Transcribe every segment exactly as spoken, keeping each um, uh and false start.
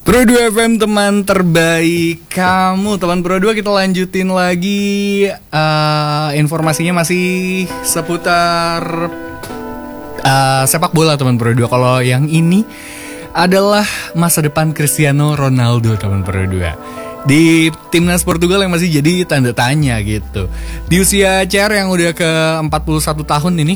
Pro dua F M, teman terbaik kamu. Teman Pro dua, kita lanjutin lagi. uh, Informasinya masih seputar uh, sepak bola, teman Pro dua. Kalau yang ini adalah masa depan Cristiano Ronaldo, teman Pro dua, di timnas Portugal yang masih jadi tanda tanya gitu. Di usia C R yang udah ke empat puluh satu tahun ini,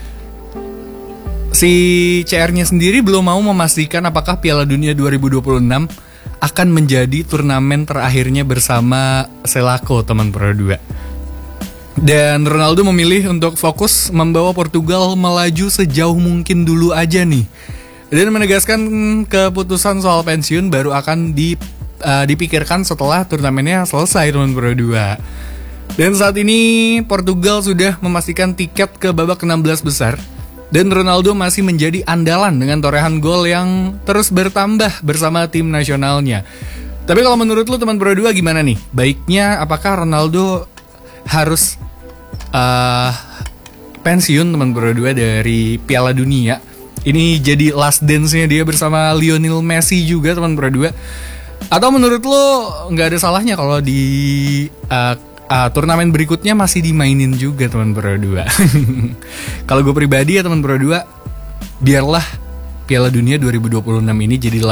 si C R-nya sendiri belum mau memastikan apakah Piala Dunia dua ribu dua puluh enam akan menjadi turnamen terakhirnya bersama Selako, teman Pro dua. Dan Ronaldo memilih untuk fokus membawa Portugal melaju sejauh mungkin dulu aja nih. Dan menegaskan keputusan soal pensiun baru akan di, uh, dipikirkan setelah turnamennya selesai, teman Pro dua. Dan saat ini Portugal sudah memastikan tiket ke babak enam belas besar. Dan Ronaldo masih menjadi andalan dengan torehan gol yang terus bertambah bersama tim nasionalnya. Tapi kalau menurut lu, teman Pro dua, gimana nih? Baiknya apakah Ronaldo harus uh, pensiun, teman Pro dua, dari Piala Dunia? Ini jadi last dance-nya dia bersama Lionel Messi juga, teman Pro dua. Atau menurut lu nggak ada salahnya kalau di uh, Uh, turnamen berikutnya masih dimainin juga, teman Pro dua. Kalau gue pribadi ya, teman Pro dua, biarlah Piala Dunia dua ribu dua puluh enam ini jadi